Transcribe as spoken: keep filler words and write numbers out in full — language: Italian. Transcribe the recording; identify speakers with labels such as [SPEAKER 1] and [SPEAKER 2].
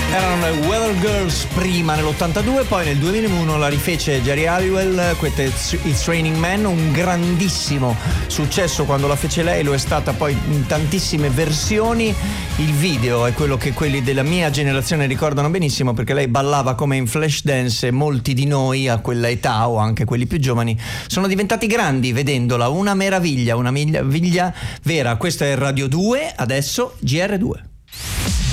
[SPEAKER 1] Erano le Weather Girls prima nell'ottantadue, poi nel duemilauno la rifece Jerry Halliwell, questo è It's Raining Men, un grandissimo successo quando la fece lei, lo è stata poi in tantissime versioni. Il video è quello che quelli della mia generazione ricordano benissimo, perché lei ballava come in Flashdance e molti di noi a quella età, o anche quelli più giovani, sono diventati grandi vedendola. Una meraviglia, una meraviglia vera. Questo è Radio due, adesso G R due.